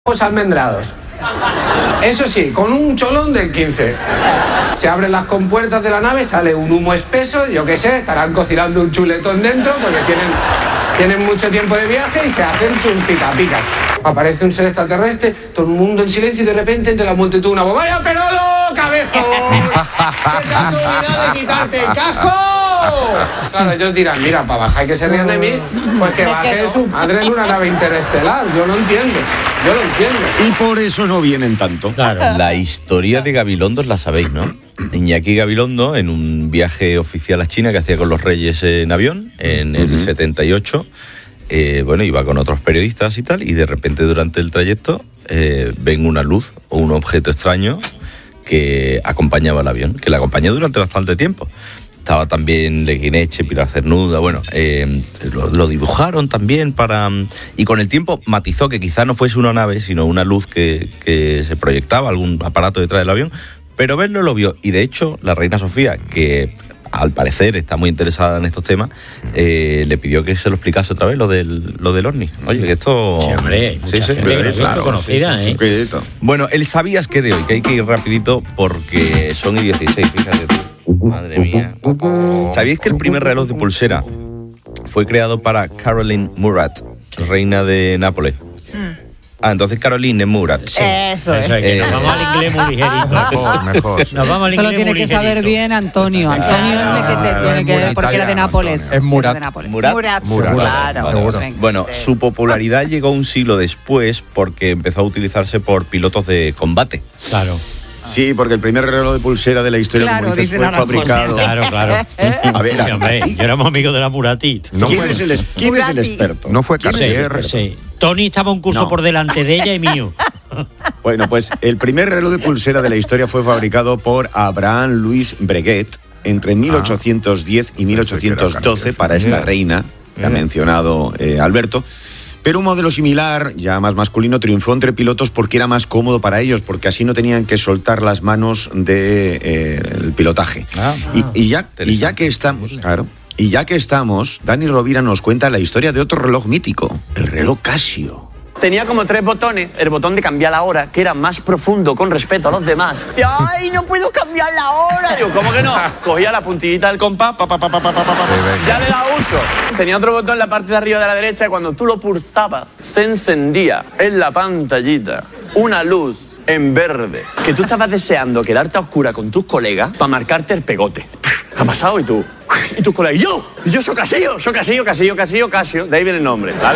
almendrados. Eso sí, con un cholón del 15. Se abren las compuertas de la nave, sale un humo espeso, yo qué sé, estarán cocinando un chuletón dentro porque tienen mucho tiempo de viaje y se hacen sus pica-picas. Aparece un ser extraterrestre, todo el mundo en silencio y de repente entre la multitud una voz: ¡Vaya Perolo, cabezón! ¡Que te has olvidado de quitarte el casco! Claro, ellos dirán: mira, para bajar que se rían de mí, pues que baje su madre en una nave interestelar. Yo lo entiendo. Y por eso no vienen tanto. Claro. La historia de Gabilondo la sabéis, ¿no? Iñaki Gabilondo, en un viaje oficial a China que hacía con los Reyes en avión, en el 78, iba con otros periodistas y tal, y de repente durante el trayecto ven una luz o un objeto extraño que acompañaba el avión, que le acompañó durante bastante tiempo. Estaba también Leguineche, Pilar Cernuda, lo dibujaron también y con el tiempo matizó que quizá no fuese una nave, sino una luz que se proyectaba, algún aparato detrás del avión, pero verlo lo vio. Y de hecho, la reina Sofía, que al parecer está muy interesada en estos temas, le pidió que se lo explicase otra vez lo del ovni. Oye, que esto... Sí, hombre, mucha gente claro, conocida, sí. Bueno, el ¿sabías qué de hoy? Que hay que ir rapidito porque son y 16, fíjate tú. Madre mía. ¿Sabíais que el primer reloj de pulsera fue creado para Caroline Murat, reina de Nápoles? Entonces Caroline Murat. Sí. Eso es. Nos vamos al inglés muy ligerito. Mejor. Nos vamos al inglés Solo tiene que saber bien Antonio. Antonio es el que te tiene que... Porque era de Nápoles. Es Murat. Murat. Claro. Bueno, su popularidad llegó un siglo después porque empezó a utilizarse por pilotos de combate. Claro. Sí, porque el primer reloj de pulsera de la historia, claro, como dices, fue fabricado. Claro. A ver, sí, hombre, yo éramos amigos de la Murati. ¿Quién es el experto? No fue Cartier. Sí. Tony estaba un curso por delante de ella y mío. Bueno, pues el primer reloj de pulsera de la historia fue fabricado por Abraham Louis Breguet entre 1810 y 1812 para esta reina que ha mencionado Alberto. Pero un modelo similar, ya más masculino, triunfó entre pilotos porque era más cómodo para ellos, porque así no tenían que soltar las manos del pilotaje. Y ya que estamos, Dani Rovira nos cuenta la historia de otro reloj mítico, el reloj Casio. Tenía como 3 botones, el botón de cambiar la hora, que era más profundo con respecto a los demás. Decía: ¡ay, no puedo cambiar la hora! Digo, ¿cómo que no? Cogía la puntillita del compás, ya le da uso. Tenía otro botón en la parte de arriba de la derecha y cuando tú lo pulsabas, se encendía en la pantallita una luz en verde, que tú estabas deseando quedarte a oscura con tus colegas para marcarte el pegote. ¿Qué ha pasado? ¿Y tú? ¿Y tus colegas? ¿Y yo soy Casio? De ahí viene el nombre, ¿vale?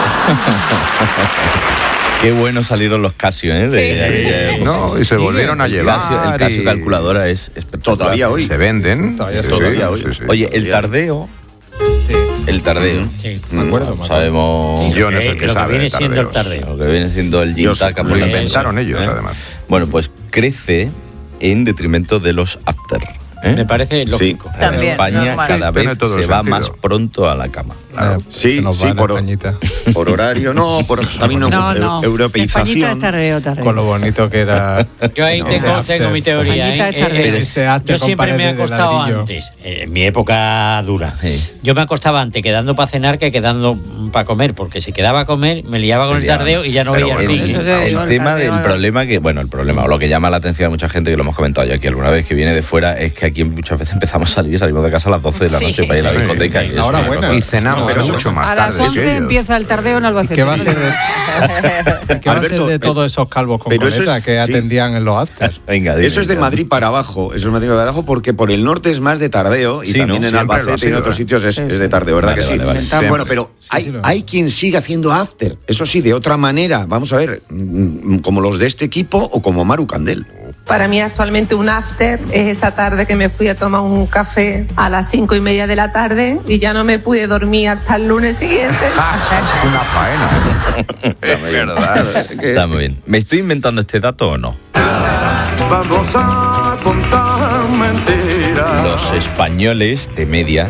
Qué bueno salieron los Casio, ¿eh? No, y se volvieron a llevar. El Casio calculadora es espectacular. Todavía hoy. Se venden. Todavía hoy. Oye, el tardeo. El tardeo. Sí. Me acuerdo. Sabemos. Sí, Yo no sé qué sabe. Lo que viene siendo el tardeo. Lo que viene siendo el Gintaka. Lo inventaron ellos, además. Bueno, pues crece en detrimento de los after. Me parece lógico. Sí. En España cada vez se va más pronto a la cama. Claro. Sí, por horario, también europeización. Españita es tardeo. Con lo bonito que era. Yo ahí tengo mi teoría. Yo siempre me he acostado antes, en mi época dura. Yo me acostaba antes quedando para cenar que quedando para comer, porque si quedaba a comer me liaba con el tardeo y ya no veía el fin. El tema del problema o lo que llama la atención a mucha gente, que lo hemos comentado yo aquí alguna vez, que viene de fuera, es que aquí muchas veces empezamos a salimos de casa a las 12 de la noche para ir a la discoteca. Y cenamos mucho más tarde. A las 11 empieza el tardeo en Albacete. ¿Qué va a ser de todos esos calvos con coleta que atendían en los afters? Venga, eso es de Madrid para abajo. Porque por el norte es más de tardeo y también en Albacete y en otros sitios es de tardeo, ¿verdad que sí? Vale. Bueno, pero hay quien sigue haciendo after. Eso sí, de otra manera. Vamos a ver, como los de este equipo o como Maru Candel. Para mí actualmente un after es esa tarde que me fui a tomar un café a las 5:30 de la tarde y ya no me pude dormir hasta el lunes siguiente. Es una faena. Es verdad. Está muy bien. ¿Me estoy inventando este dato o no? Vamos a contar mentiras. Los españoles de media,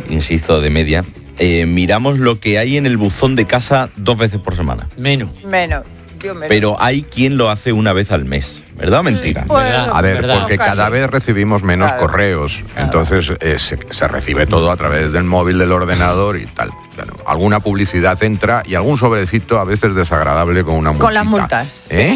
miramos lo que hay en el buzón de casa 2 veces por semana. Menos. pero hay quien lo hace una vez al mes. ¿Verdad o mentira? A ver, porque cada vez recibimos menos correos. Entonces se recibe todo a través del móvil, del ordenador y tal. Bueno, alguna publicidad entra y algún sobrecito a veces desagradable con una multita. Con las multas.